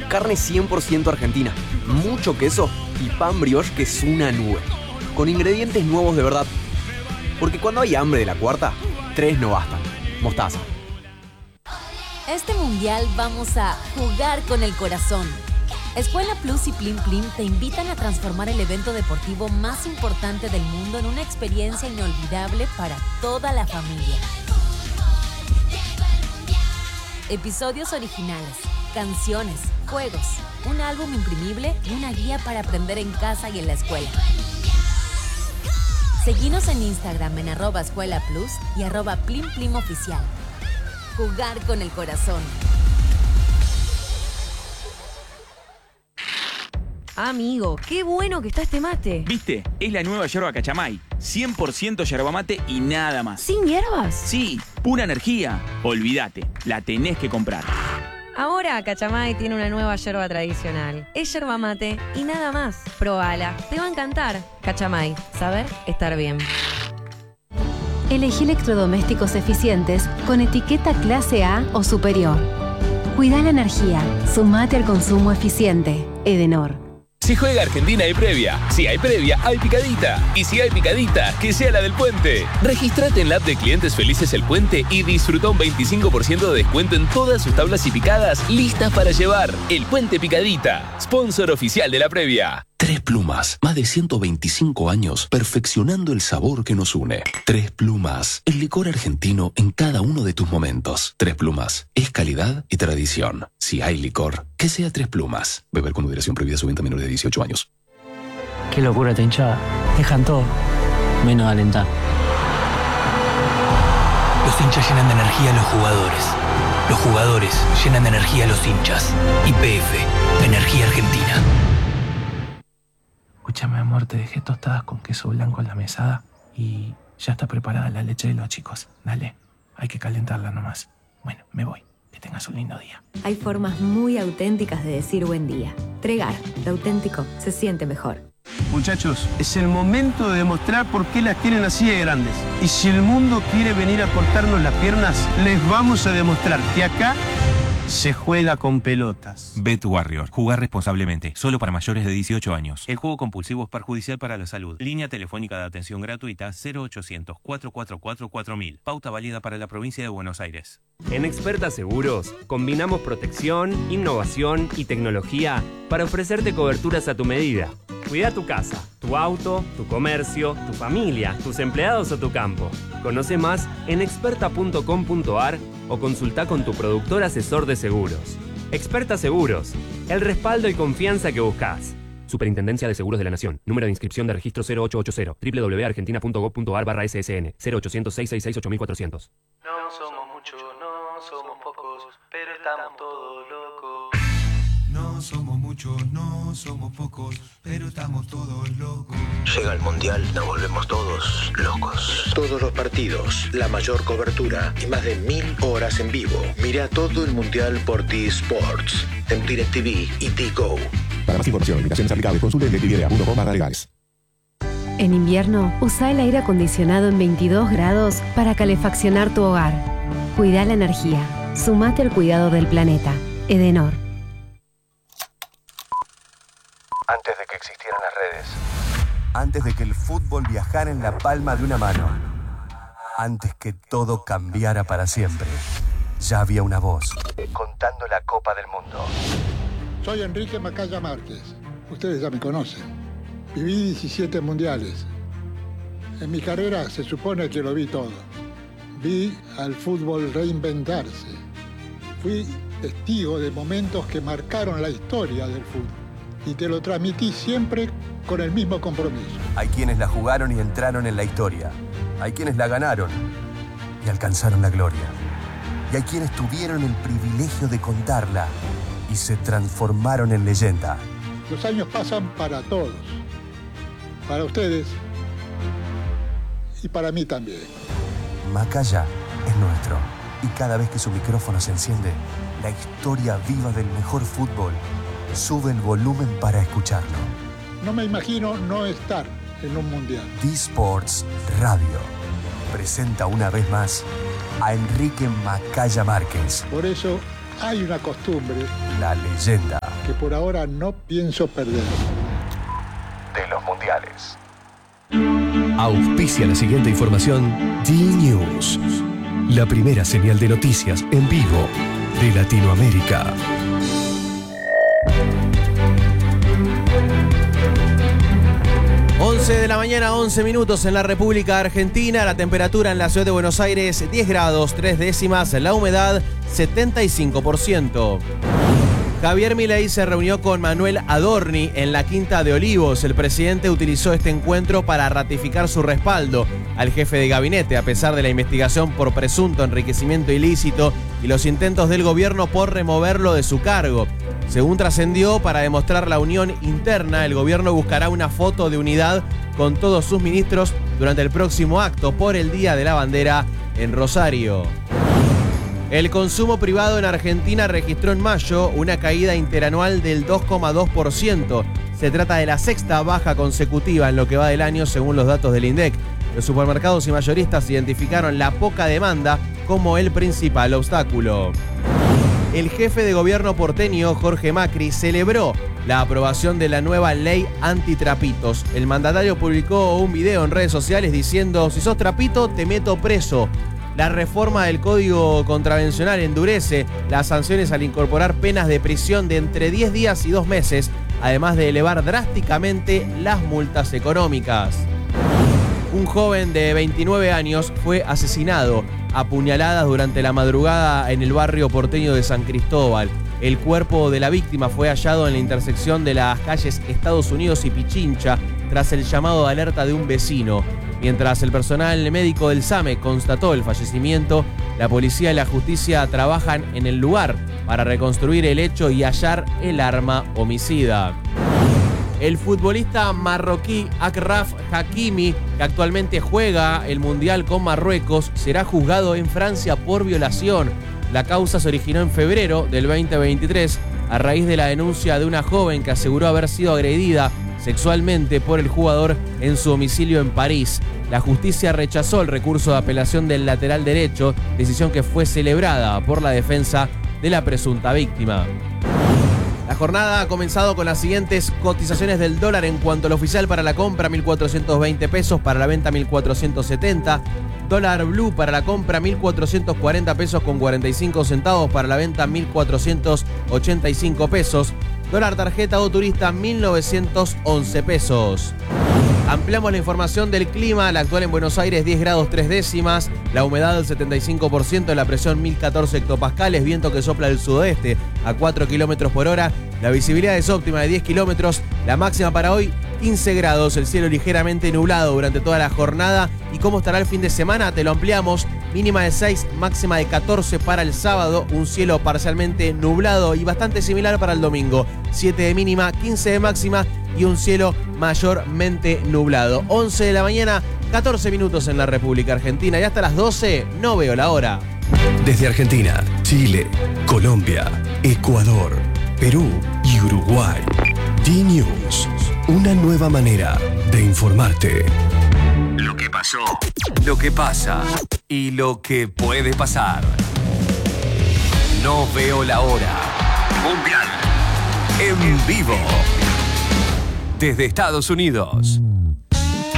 carne 100% argentina, mucho queso y pan brioche que es una nube. Con ingredientes nuevos de verdad. Porque cuando hay hambre de la cuarta, 3 no bastan. Mostaza. Este mundial vamos a jugar con el corazón. Escuela Plus y Plim Plim te invitan a transformar el evento deportivo más importante del mundo en una experiencia inolvidable para toda la familia. Episodios originales, canciones, juegos, un álbum imprimible y una guía para aprender en casa y en la escuela. Seguinos en Instagram en @escuelaplus y @plimplimoficial. Jugar con el corazón. Amigo, qué bueno que está este mate. ¿Viste? Es la nueva yerba Cachamay. 100% yerba mate y nada más. ¿Sin hierbas? Sí, pura energía. Olvídate, la tenés que comprar. Ahora Cachamay tiene una nueva yerba tradicional. Es yerba mate y nada más. Probala, te va a encantar. Cachamay, saber estar bien. Elegí electrodomésticos eficientes con etiqueta clase A o superior. Cuida la energía. Sumate al consumo eficiente. Edenor. Si juega Argentina hay previa. Si hay previa, hay picadita. Y si hay picadita, que sea la del Puente. Regístrate en la app de Clientes Felices El Puente y disfruta un 25% de descuento en todas sus tablas y picadas listas para llevar. El Puente Picadita, sponsor oficial de la previa. Tres Plumas, más de 125 años perfeccionando el sabor que nos une. Tres Plumas, el licor argentino en cada uno de tus momentos. Tres Plumas, es calidad y tradición. Si hay licor, que sea Tres Plumas. Beber con moderación, prohibida su venta a menores de 18 años. Qué locura esta hinchada. Dejan todo, menos alentar. Los hinchas llenan de energía a los jugadores. Los jugadores llenan de energía a los hinchas. YPF, Energía Argentina. Escúchame, amor, te dejé tostadas con queso blanco en la mesada y ya está preparada la leche de los chicos. Dale, hay que calentarla nomás. Bueno, me voy. Que tengas un lindo día. Hay formas muy auténticas de decir buen día. Tregar, lo auténtico se siente mejor. Muchachos, es el momento de demostrar por qué las tienen así de grandes. Y si el mundo quiere venir a cortarnos las piernas, les vamos a demostrar que acá se juega con pelotas. Bet Warrior. Jugar responsablemente. Solo para mayores de 18 años. El juego compulsivo es perjudicial para la salud. Línea telefónica de atención gratuita 0800-444-4000. Pauta válida para la provincia de Buenos Aires. En Experta Seguros, combinamos protección, innovación y tecnología para ofrecerte coberturas a tu medida. Cuida tu casa, tu auto, tu comercio, tu familia, tus empleados o tu campo. Conoce más en experta.com.ar o consulta con tu productor asesor de seguros. Experta Seguros, el respaldo y confianza que buscas. Superintendencia de Seguros de la Nación. Número de inscripción de registro 0880. www.argentina.gov.ar/SSN. 0800-666-8400. No somos muchos, no somos pocos, pero estamos todos locos. No somos muchos, no somos pocos, pero estamos todos locos. Llega el Mundial, nos volvemos todos locos. Todos los partidos, la mayor cobertura y más de 1000 horas en vivo. Mira todo el Mundial por T-Sports, en DirecTV y T-Go. Para más información, invitaciones aplicables, consulte en directv.com/legales. En invierno, usa el aire acondicionado en 22 grados para calefaccionar tu hogar. Cuida la energía. Sumate al cuidado del planeta. Edenor. Antes de que existieran las redes. Antes de que el fútbol viajara en la palma de una mano. Antes que todo cambiara para siempre. Ya había una voz contando la Copa del Mundo. Soy Enrique Macaya Márquez. Ustedes ya me conocen. Viví 17 mundiales. En mi carrera se supone que lo vi todo. Vi al fútbol reinventarse. Fui testigo de momentos que marcaron la historia del fútbol. Y te lo transmití siempre con el mismo compromiso. Hay quienes la jugaron y entraron en la historia. Hay quienes la ganaron y alcanzaron la gloria. Y hay quienes tuvieron el privilegio de contarla y se transformaron en leyenda. Los años pasan para todos. Para ustedes y para mí también. Macaya es nuestro. Y cada vez que su micrófono se enciende, la historia viva del mejor fútbol sube el volumen para escucharlo. No me imagino no estar en un mundial. D-Sports Radio presenta una vez más a Enrique Macaya Márquez. Por eso hay una costumbre. La leyenda. Que que por ahora no pienso perder. De los mundiales. Auspicia la siguiente información D-News, la primera señal de noticias en vivo de Latinoamérica. De la mañana, 11 minutos en la República Argentina. La temperatura en la ciudad de Buenos Aires, 10 grados, 3 décimas. La humedad, 75%. Javier Milei se reunió con Manuel Adorni en la Quinta de Olivos. El presidente utilizó este encuentro para ratificar su respaldo al jefe de gabinete, a pesar de la investigación por presunto enriquecimiento ilícito y los intentos del gobierno por removerlo de su cargo. Según trascendió, para demostrar la unión interna, el gobierno buscará una foto de unidad con todos sus ministros durante el próximo acto por el Día de la Bandera en Rosario. El consumo privado en Argentina registró en mayo una caída interanual del 2,2%. Se trata de la sexta baja consecutiva en lo que va del año, según los datos del INDEC. Los supermercados y mayoristas identificaron la poca demanda como el principal obstáculo. El jefe de gobierno porteño, Jorge Macri, celebró la aprobación de la nueva ley antitrapitos. El mandatario publicó un video en redes sociales diciendo: si sos trapito, te meto preso. La reforma del Código Contravencional endurece las sanciones al incorporar penas de prisión de entre 10 días y 2 meses, además de elevar drásticamente las multas económicas. Un joven de 29 años fue asesinado a puñaladas durante la madrugada en el barrio porteño de San Cristóbal. El cuerpo de la víctima fue hallado en la intersección de las calles Estados Unidos y Pichincha tras el llamado de alerta de un vecino. Mientras el personal médico del SAME constató el fallecimiento, la policía y la justicia trabajan en el lugar para reconstruir el hecho y hallar el arma homicida. El futbolista marroquí Achraf Hakimi, que actualmente juega el Mundial con Marruecos, será juzgado en Francia por violación. La causa se originó en febrero del 2023 a raíz de la denuncia de una joven que aseguró haber sido agredida sexualmente por el jugador en su domicilio en París. La justicia rechazó el recurso de apelación del lateral derecho, decisión que fue celebrada por la defensa de la presunta víctima. La jornada ha comenzado con las siguientes cotizaciones del dólar en cuanto al oficial: para la compra 1.420 pesos, para la venta 1.470. Dólar blue para la compra 1.440 pesos con 45 centavos, para la venta 1.485 pesos. Dólar tarjeta o turista 1.911 pesos. Ampliamos la información del clima. La actual en Buenos Aires, 10 grados 3 décimas. La humedad del 75%, la presión 1014 hectopascales, viento que sopla del sudoeste a 4 kilómetros por hora. La visibilidad es óptima de 10 kilómetros. La máxima para hoy, 15 grados. El cielo ligeramente nublado durante toda la jornada. ¿Y cómo estará el fin de semana? Te lo ampliamos. Mínima de 6, máxima de 14 para el sábado. Un cielo parcialmente nublado y bastante similar para el domingo. 7 de mínima, 15 de máxima y un cielo mayormente nublado. 11 de la mañana, 14 minutos en la República Argentina. Y hasta las 12 no veo la hora. Desde Argentina, Chile, Colombia, Ecuador, Perú y Uruguay. D-News, una nueva manera de informarte. Lo que pasó, lo que pasa y lo que puede pasar. No veo la hora. Mundial en vivo. Desde Estados Unidos.